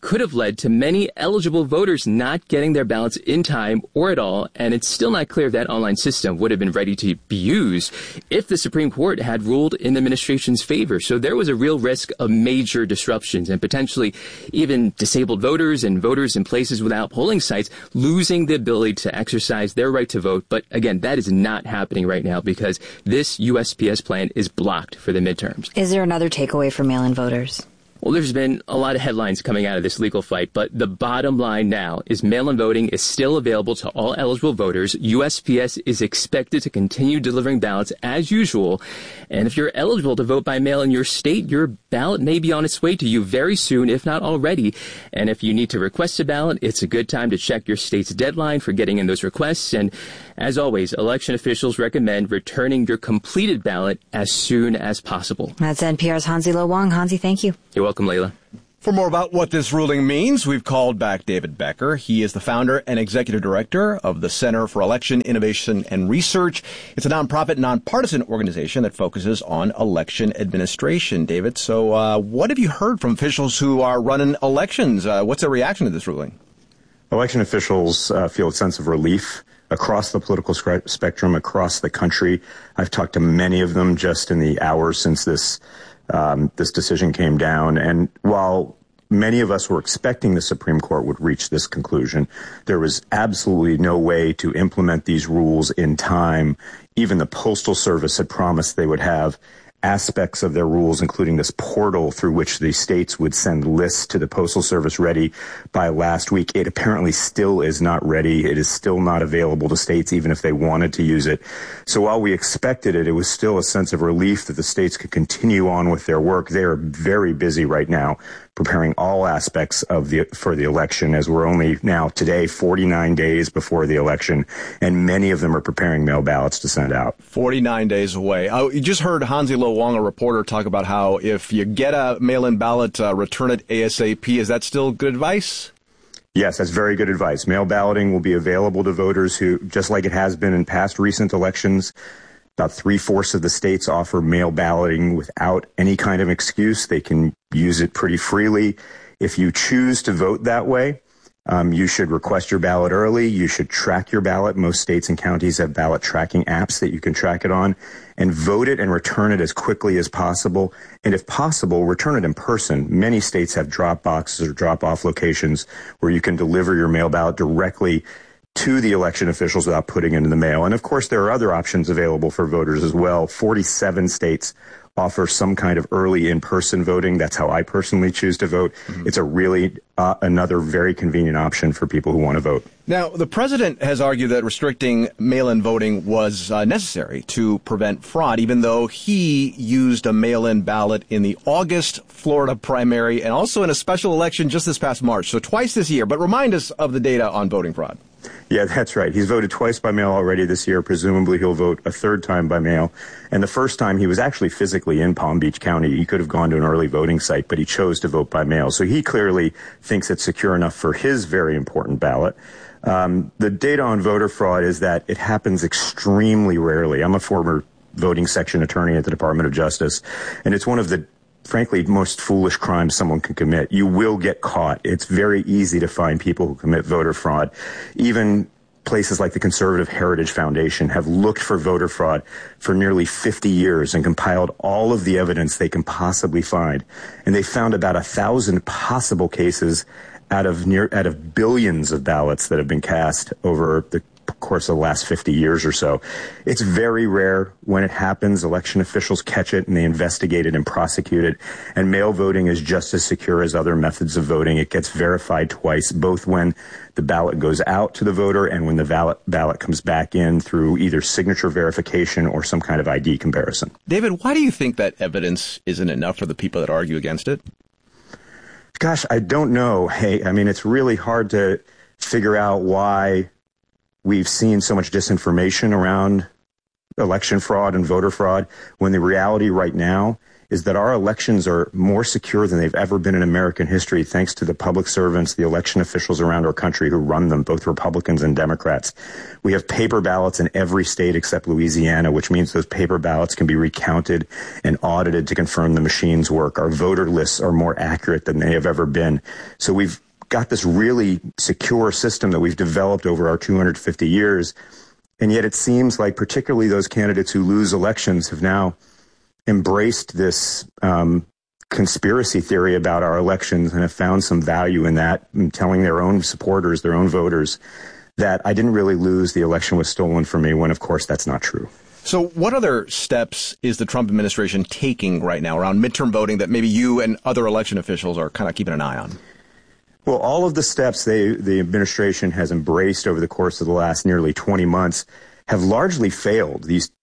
could have led to many eligible voters not getting their ballots in time or at all, and it's still not clear if that online system would have been ready to be used if the Supreme Court had ruled in the administration's favor. So there was a real risk of major disruptions and potentially even disabled voters and voters in places without polling sites losing the ability to exercise their right to vote. But again, that is not happening right now because this USPS plan is blocked for the midterms. Is there another takeaway for mail-in voters? Well, there's been a lot of headlines coming out of this legal fight, but the bottom line now is mail-in voting is still available to all eligible voters. USPS is expected to continue delivering ballots as usual. And if you're eligible to vote by mail in your state, your ballot may be on its way to you very soon, if not already. And if you need to request a ballot, it's a good time to check your state's deadline for getting in those requests. And as always, election officials recommend returning your completed ballot as soon as possible. That's NPR's Hansi Lo Wang. Hansi, thank you. You're welcome, Layla. For more about what this ruling means, we've called back David Becker. He is the founder and executive director of the Center for Election Innovation and Research. It's a nonprofit, nonpartisan organization that focuses on election administration. David, so what have you heard from officials who are running elections? What's their reaction to this ruling? Election officials feel a sense of relief across the political spectrum, across the country. I've talked to many of them just in the hours since this decision came down. And while many of us were expecting the Supreme Court would reach this conclusion, there was absolutely no way to implement these rules in time. Even the Postal Service had promised they would have aspects of their rules, including this portal through which the states would send lists to the Postal Service, ready by last week. It apparently still is not ready. It is still not available to states, even if they wanted to use it. So while we expected it, it was still a sense of relief that the states could continue on with their work. They are very busy right now preparing all aspects for the election, as we're only now today 49 days before the election, and many of them are preparing mail ballots to send out. 49 days away. You just heard Hansi Lo Wang, a reporter, talk about how if you get a mail-in ballot, return it ASAP. Is that still good advice? Yes, that's very good advice. Mail balloting will be available to voters who, just like it has been in past recent elections, about 3/4 of the states offer mail balloting without any kind of excuse. They can use it pretty freely. If you choose to vote that way, you should request your ballot early. You should track your ballot. Most states and counties have ballot tracking apps that you can track it on, and vote it and return it as quickly as possible. And if possible, return it in person. Many states have drop boxes or drop-off locations where you can deliver your mail ballot directly to the election officials without putting it in the mail. And of course, there are other options available for voters as well. 47 states offer some kind of early in-person voting. That's how I personally choose to vote. Mm-hmm. It's a really another very convenient option for people who want to vote. Now, the president has argued that restricting mail-in voting was necessary to prevent fraud, even though he used a mail-in ballot in the August Florida primary and also in a special election just this past March, so twice this year. But remind us of the data on voting fraud. Yeah, that's right. He's voted twice by mail already this year. Presumably he'll vote a third time by mail. And the first time he was actually physically in Palm Beach County. He could have gone to an early voting site, but he chose to vote by mail. So he clearly thinks it's secure enough for his very important ballot. The data on voter fraud is that it happens extremely rarely. I'm a former voting section attorney at the Department of Justice, and it's one of the frankly, most foolish crimes someone can commit. You will get caught. It's very easy to find people who commit voter fraud. Even places like the Conservative Heritage Foundation have looked for voter fraud for nearly 50 years and compiled all of the evidence they can possibly find. And they found about 1,000 possible cases out of billions of ballots that have been cast over the course of the last 50 years or so. It's very rare when it happens. Election officials catch it and they investigate it and prosecute it. And mail voting is just as secure as other methods of voting. It gets verified twice, both when the ballot goes out to the voter and when the ballot comes back in through either signature verification or some kind of ID comparison. David, why do you think that evidence isn't enough for the people that argue against it? Gosh, I don't know. Hey, I mean, it's really hard to figure out why we've seen so much disinformation around election fraud and voter fraud, when the reality right now is that our elections are more secure than they've ever been in American history, thanks to the public servants, the election officials around our country who run them, both Republicans and Democrats. We have paper ballots in every state except Louisiana, which means those paper ballots can be recounted and audited to confirm the machines work. Our voter lists are more accurate than they have ever been. So we've got this really secure system that we've developed over our 250 years. And yet it seems like particularly those candidates who lose elections have now embraced this conspiracy theory about our elections and have found some value in that, in telling their own supporters, their own voters, that I didn't really lose, the election was stolen from me, when, of course, that's not true. So what other steps is the Trump administration taking right now around midterm voting that maybe you and other election officials are kind of keeping an eye on? Well, all of the steps the administration has embraced over the course of the last nearly 20 months have largely failed.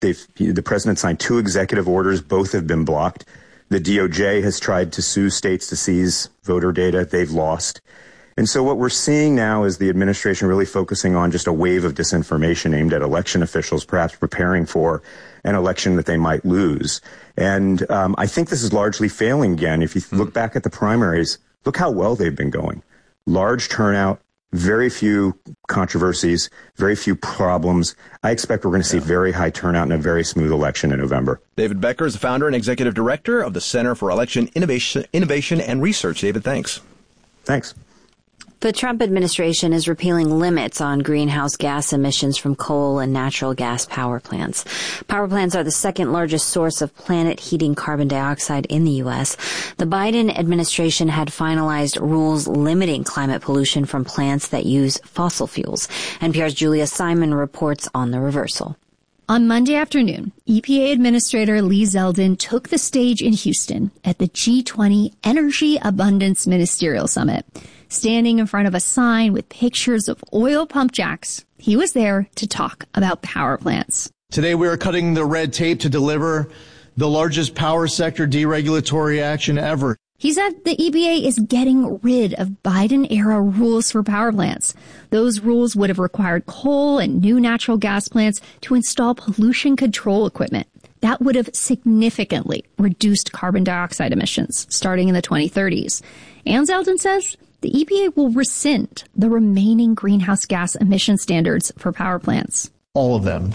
The president signed 2 executive orders. Both have been blocked. The DOJ has tried to sue states to seize voter data. They've lost. And so what we're seeing now is the administration really focusing on just a wave of disinformation aimed at election officials, perhaps preparing for an election that they might lose. And I think this is largely failing again. If you look back at the primaries, look how well they've been going. Large turnout, very few controversies, very few problems. I expect we're going to see very high turnout and a very smooth election in November. David Becker is the founder and executive director of the Center for Election Innovation and Research. David, thanks. Thanks. The Trump administration is repealing limits on greenhouse gas emissions from coal and natural gas power plants. Power plants are the second largest source of planet-heating carbon dioxide in the U.S. The Biden administration had finalized rules limiting climate pollution from plants that use fossil fuels. NPR's Julia Simon reports on the reversal. On Monday afternoon, EPA Administrator Lee Zeldin took the stage in Houston at the G20 Energy Abundance Ministerial Summit. Standing in front of a sign with pictures of oil pump jacks, he was there to talk about power plants. Today we are cutting the red tape to deliver the largest power sector deregulatory action ever. He said the EPA is getting rid of Biden-era rules for power plants. Those rules would have required coal and new natural gas plants to install pollution control equipment. That would have significantly reduced carbon dioxide emissions starting in the 2030s. And Zeldin says the EPA will rescind the remaining greenhouse gas emission standards for power plants. All of them.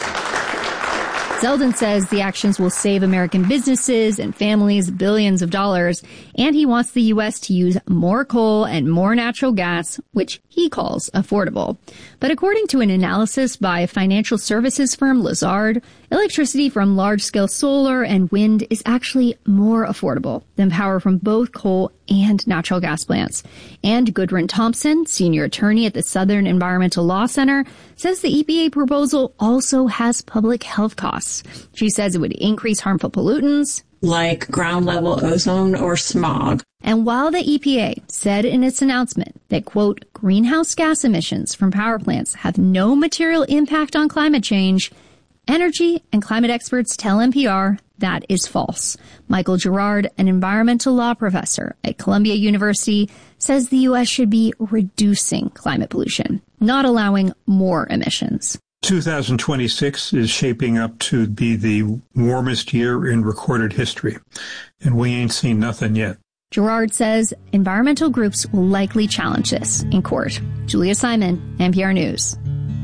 Zeldin says the actions will save American businesses and families billions of dollars, and he wants the U.S. to use more coal and more natural gas, which he calls affordable. But according to an analysis by financial services firm Lazard, electricity from large-scale solar and wind is actually more affordable than power from both coal and natural gas plants. And Gudrun Thompson, senior attorney at the Southern Environmental Law Center, says the EPA proposal also has public health costs. She says it would increase harmful pollutants like ground-level ozone or smog. And while the EPA said in its announcement that, quote, greenhouse gas emissions from power plants have no material impact on climate change, energy and climate experts tell NPR that is false. Michael Girard, an environmental law professor at Columbia University, says the U.S. should be reducing climate pollution, not allowing more emissions. 2026 is shaping up to be the warmest year in recorded history, and we ain't seen nothing yet. Girard says environmental groups will likely challenge this in court. Julia Simon, NPR News.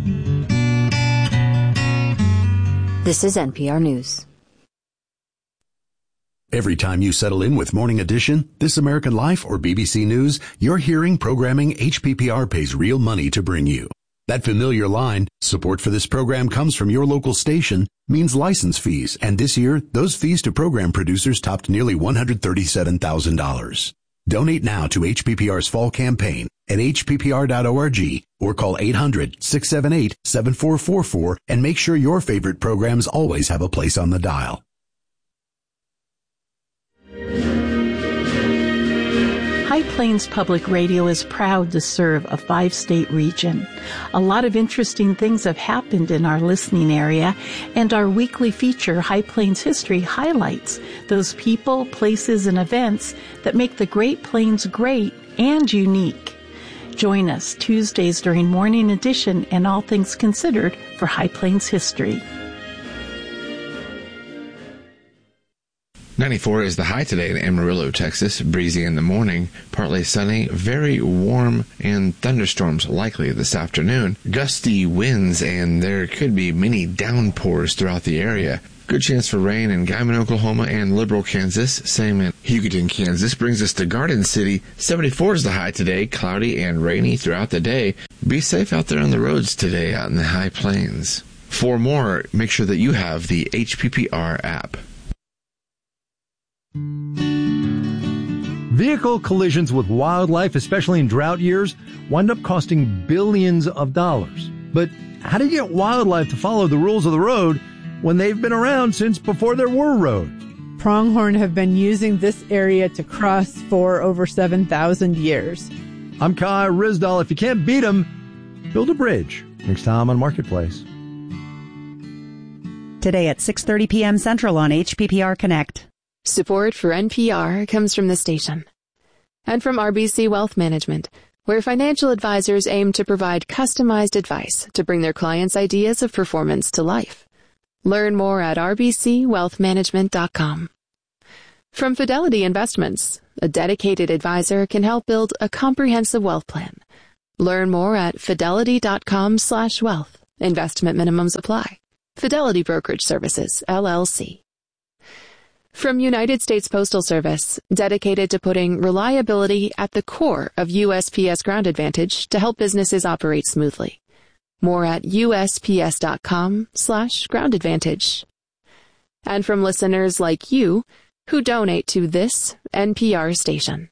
This is NPR News. Every time you settle in with Morning Edition, This American Life, or BBC News, you're hearing programming HPPR pays real money to bring you. That familiar line, support for this program comes from your local station, means license fees, and this year, those fees to program producers topped nearly $137,000. Donate now to HPPR's fall campaign at hppr.org or call 800-678-7444 and make sure your favorite programs always have a place on the dial. High Plains Public Radio is proud to serve a 5-state region. A lot of interesting things have happened in our listening area, and our weekly feature, High Plains History, highlights those people, places, and events that make the Great Plains great and unique. Join us Tuesdays during Morning Edition and All Things Considered for High Plains History. 94 is the high today in Amarillo, Texas. Breezy in the morning, partly sunny, very warm, and thunderstorms likely this afternoon. Gusty winds, and there could be many downpours throughout the area. Good chance for rain in Guyman, Oklahoma, and Liberal, Kansas. Same in Hugoton, Kansas. Brings us to Garden City. 74 is the high today. Cloudy and rainy throughout the day. Be safe out there on the roads today out in the high plains. For more, make sure that you have the HPPR app. Vehicle collisions with wildlife, especially in drought years, wind up costing billions of dollars. But how do you get wildlife to follow the rules of the road when they've been around since before there were roads? Pronghorn have been using this area to cross for over 7,000 years. I'm Kai Rizdal. If you can't beat them, build a bridge. Next time on Marketplace. Today at 6:30 p.m. Central on HPPR Connect. Support for NPR comes from the station and from RBC Wealth Management, where financial advisors aim to provide customized advice to bring their clients' ideas of performance to life. Learn more at rbcwealthmanagement.com. From Fidelity Investments, a dedicated advisor can help build a comprehensive wealth plan. Learn more at fidelity.com/wealth. Investment minimums apply. Fidelity Brokerage Services, LLC. From United States Postal Service, dedicated to putting reliability at the core of USPS Ground Advantage to help businesses operate smoothly. More at USPS.com/Ground Advantage. And from listeners like you who donate to this NPR station.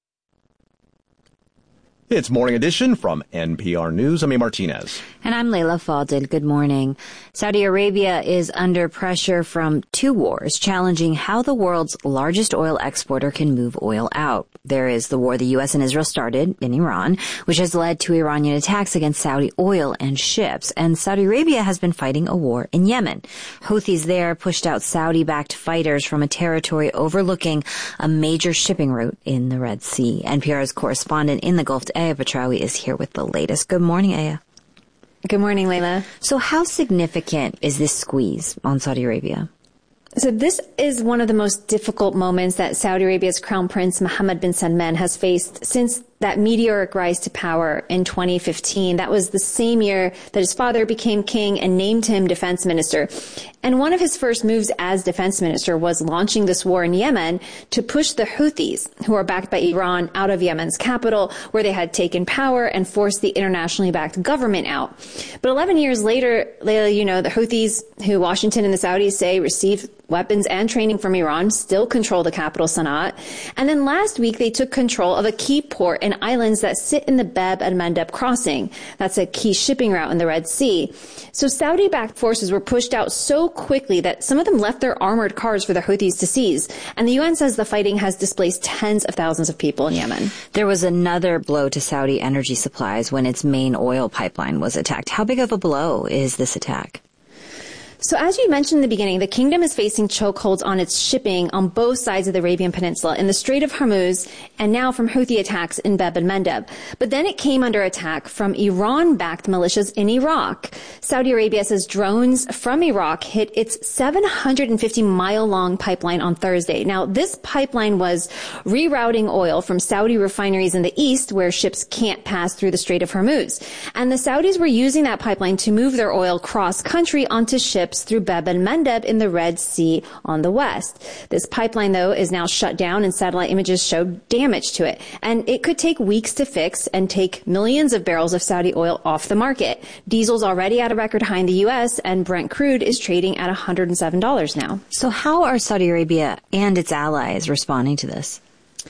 It's Morning Edition from NPR News. I'm A. Martinez. And I'm Layla Faldin. Good morning. Saudi Arabia is under pressure from two wars, challenging how the world's largest oil exporter can move oil out. There is the war the U.S. and Israel started in Iran, which has led to Iranian attacks against Saudi oil and ships. And Saudi Arabia has been fighting a war in Yemen. Houthis there pushed out Saudi-backed fighters from a territory overlooking a major shipping route in the Red Sea. NPR's correspondent in the Gulf, Aya Petraoui, is here with the latest. Good morning, Aya. Good morning, Layla. So how significant is this squeeze on Saudi Arabia? So this is one of the most difficult moments that Saudi Arabia's Crown Prince Mohammed bin Salman has faced since that meteoric rise to power in 2015. That was the same year that his father became king and named him defense minister. And one of his first moves as defense minister was launching this war in Yemen to push the Houthis, who are backed by Iran, out of Yemen's capital, where they had taken power, and forced the internationally backed government out. But 11 years later, Layla, you know, the Houthis, who Washington and the Saudis say received weapons and training from Iran, still control the capital, Sana'a. And then last week, they took control of a key port and islands that sit in the Bab el-Mandeb crossing. That's a key shipping route in the Red Sea. So Saudi-backed forces were pushed out so quickly that some of them left their armored cars for the Houthis to seize. And the UN says the fighting has displaced tens of thousands of people in Yemen. There was another blow to Saudi energy supplies when its main oil pipeline was attacked. How big of a blow is this attack? So as you mentioned in the beginning, the kingdom is facing chokeholds on its shipping on both sides of the Arabian Peninsula, in the Strait of Hormuz, and now from Houthi attacks in Bab el-Mandeb. But then it came under attack from Iran-backed militias in Iraq. Saudi Arabia says drones from Iraq hit its 750-mile-long pipeline on Thursday. Now, this pipeline was rerouting oil from Saudi refineries in the east, where ships can't pass through the Strait of Hormuz. And the Saudis were using that pipeline to move their oil cross-country onto ships through Bab el-Mandeb in the Red Sea on the west. This pipeline, though, is now shut down, and satellite images show damage to it. And it could take weeks to fix and take millions of barrels of Saudi oil off the market. Diesel's already at a record high in the U.S., and Brent crude is trading at $107 now. So how are Saudi Arabia and its allies responding to this?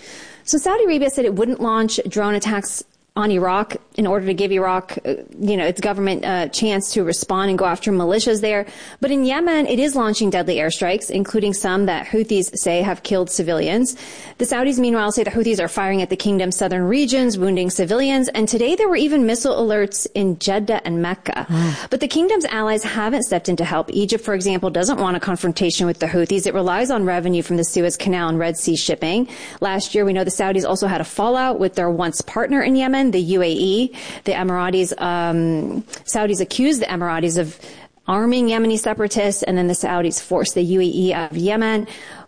So Saudi Arabia said it wouldn't launch drone attacks on Iraq in order to give Iraq, its government a chance to respond and go after militias there. But in Yemen, it is launching deadly airstrikes, including some that Houthis say have killed civilians. The Saudis, meanwhile, say the Houthis are firing at the kingdom's southern regions, wounding civilians. And today there were even missile alerts in Jeddah and Mecca. But the kingdom's allies haven't stepped in to help. Egypt, for example, doesn't want a confrontation with the Houthis. It relies on revenue from the Suez Canal and Red Sea shipping. Last year, we know the Saudis also had a fallout with their once partner in Yemen, the UAE. The Emiratis, Saudis accused the Emiratis of arming Yemeni separatists, and then the Saudis forced the UAE out of Yemen.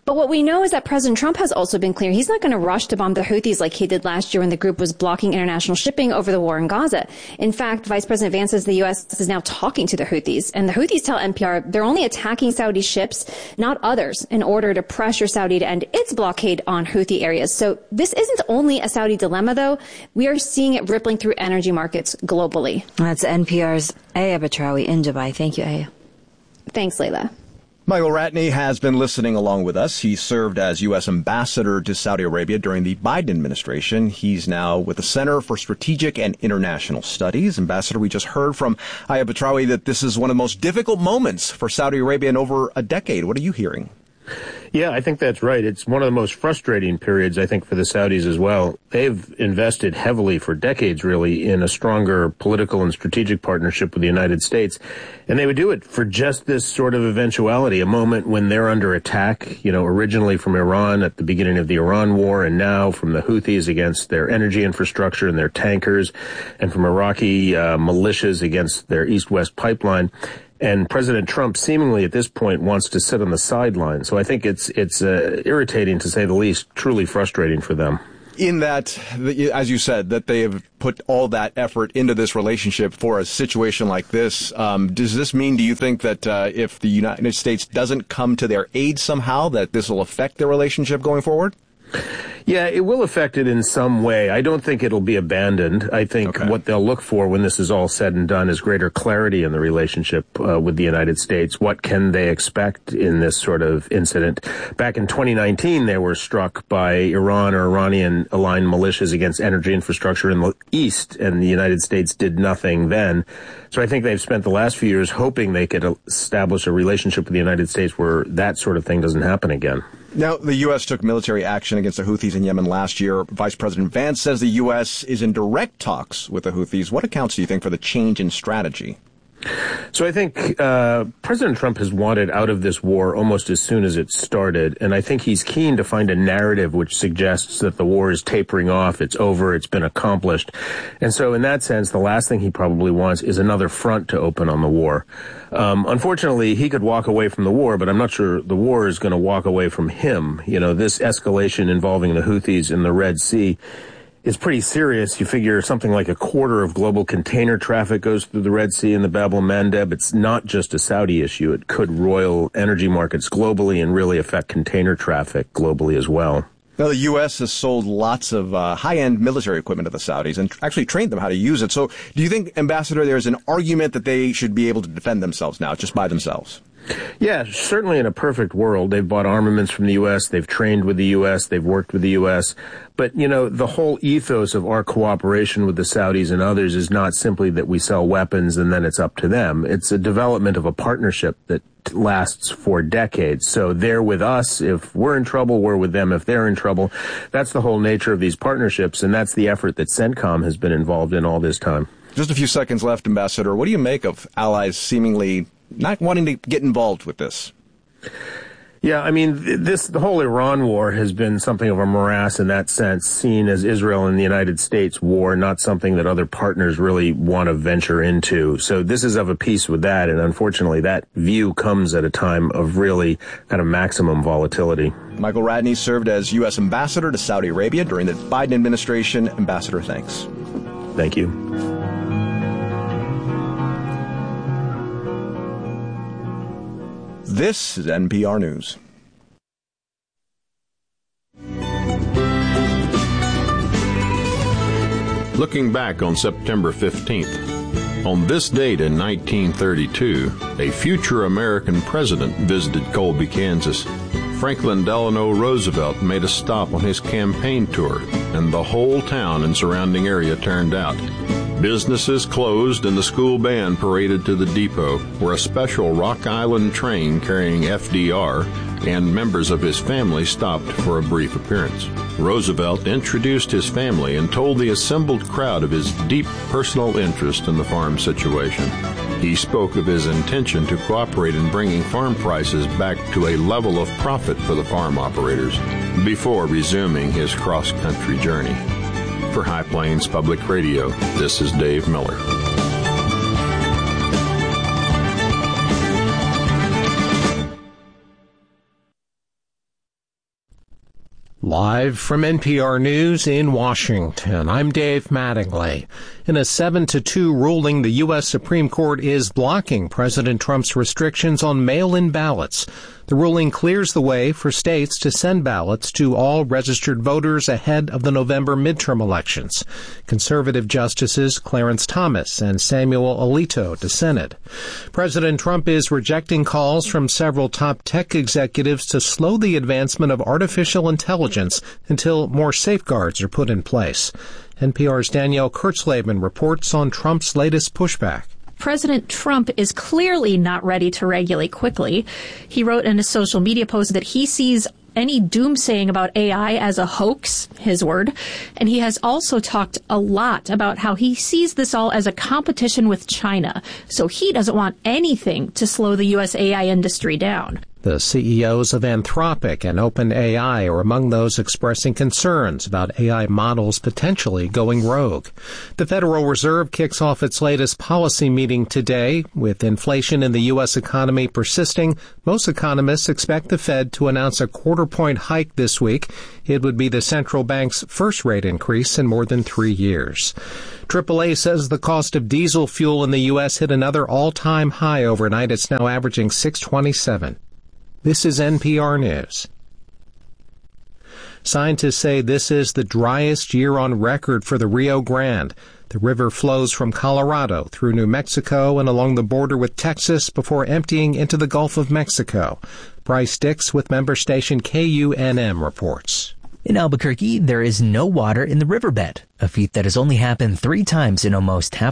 But what we know is that President Trump has also been clear he's not going to rush to bomb the Houthis like he did last year when the group was blocking international shipping over the war in Gaza. In fact, Vice President Vance says the U.S. is now talking to the Houthis, and the Houthis tell NPR they're only attacking Saudi ships, not others, in order to pressure Saudi to end its blockade on Houthi areas. So this isn't only a Saudi dilemma, though. We are seeing it rippling through energy markets globally. That's NPR's Aya Batrawi in Dubai. Thank you, Aya. Thanks, Layla. Michael Ratney has been listening along with us. He served as U.S. ambassador to Saudi Arabia during the Biden administration. He's now with the Center for Strategic and International Studies. Ambassador, we just heard from Aya Batrawi that this is one of the most difficult moments for Saudi Arabia in over a decade. What are you hearing? Yeah, I think that's right. It's one of the most frustrating periods, I think, for the Saudis as well. They've invested heavily for decades, really, in a stronger political and strategic partnership with the United States. And they would do it for just this sort of eventuality, a moment when they're under attack, originally from Iran at the beginning of the Iran war, and now from the Houthis against their energy infrastructure and their tankers, and from Iraqi militias against their east-west pipeline. And President Trump seemingly at this point wants to sit on the sidelines. So I think it's irritating, to say the least, truly frustrating for them. In that, as you said, that they have put all that effort into this relationship for a situation like this. Does this mean, do you think, that if the United States doesn't come to their aid somehow, that this will affect their relationship going forward? Yeah, it will affect it in some way. I don't think it'll be abandoned. I think what they'll look for when this is all said and done is greater clarity in the relationship with the United States. What can they expect in this sort of incident? Back in 2019, they were struck by Iran or Iranian-aligned militias against energy infrastructure in the East, and the United States did nothing then. So I think they've spent the last few years hoping they could establish a relationship with the United States where that sort of thing doesn't happen again. Now, the U.S. took military action against the Houthis in Yemen last year. Vice President Vance says the U.S. is in direct talks with the Houthis. What accounts, do you think, for the change in strategy? So I think President Trump has wanted out of this war almost as soon as it started, and I think he's keen to find a narrative which suggests that the war is tapering off, it's over, it's been accomplished. And so in that sense, the last thing he probably wants is another front to open on the war. Unfortunately, he could walk away from the war, but I'm not sure the war is going to walk away from him. This escalation involving the Houthis in the Red Sea is pretty serious. You figure something like a quarter of global container traffic goes through the Red Sea and the Bab el-Mandeb. It's not just a Saudi issue. It could roil energy markets globally and really affect container traffic globally as well. Now, the U.S. has sold lots of high-end military equipment to the Saudis and actually trained them how to use it. So do you think, Ambassador, there's an argument that they should be able to defend themselves now, just by themselves? Yeah, certainly in a perfect world. They've bought armaments from the U.S., they've trained with the U.S., they've worked with the U.S., but, the whole ethos of our cooperation with the Saudis and others is not simply that we sell weapons and then it's up to them. It's a development of a partnership that lasts for decades. So they're with us. If we're in trouble, we're with them if they're in trouble. That's the whole nature of these partnerships, and that's the effort that CENTCOM has been involved in all this time. Just a few seconds left, Ambassador. What do you make of allies seemingly not wanting to get involved with this? Yeah, I mean, the whole Iran war has been something of a morass in that sense, seen as Israel and the United States war, not something that other partners really want to venture into. So this is of a piece with that, and unfortunately that view comes at a time of really kind of maximum volatility. Michael Ratney served as U.S. ambassador to Saudi Arabia during the Biden administration. Ambassador, thanks. Thank you. This is NPR News. Looking back on September 15th, on this date in 1932, a future American president visited Colby, Kansas. Franklin Delano Roosevelt made a stop on his campaign tour, and the whole town and surrounding area turned out. Businesses closed and the school band paraded to the depot, where a special Rock Island train carrying FDR and members of his family stopped for a brief appearance. Roosevelt introduced his family and told the assembled crowd of his deep personal interest in the farm situation. He spoke of his intention to cooperate in bringing farm prices back to a level of profit for the farm operators before resuming his cross-country journey. For High Plains Public Radio, this is Dave Miller. Live from NPR News in Washington, I'm Dave Mattingly. In a 7-2 ruling, the U.S. Supreme Court is blocking President Trump's restrictions on mail-in ballots. The ruling clears the way for states to send ballots to all registered voters ahead of the November midterm elections. Conservative justices Clarence Thomas and Samuel Alito dissented. President Trump is rejecting calls from several top tech executives to slow the advancement of artificial intelligence until more safeguards are put in place. NPR's Danielle Kurtzleben reports on Trump's latest pushback. President Trump is clearly not ready to regulate quickly. He wrote in a social media post that he sees any doomsaying about AI as a hoax, his word. And he has also talked a lot about how he sees this all as a competition with China. So he doesn't want anything to slow the U.S. AI industry down. The CEOs of Anthropic and OpenAI are among those expressing concerns about AI models potentially going rogue. The Federal Reserve kicks off its latest policy meeting today. With inflation in the U.S. economy persisting, most economists expect the Fed to announce a quarter-point hike this week. It would be the central bank's first rate increase in more than 3 years. AAA says the cost of diesel fuel in the U.S. hit another all-time high overnight. It's now averaging $6.27. This is NPR News. Scientists say this is the driest year on record for the Rio Grande. The river flows from Colorado through New Mexico and along the border with Texas before emptying into the Gulf of Mexico. Bryce Dix with member station KUNM reports. In Albuquerque, there is no water in the riverbed, a feat that has only happened 3 times in almost half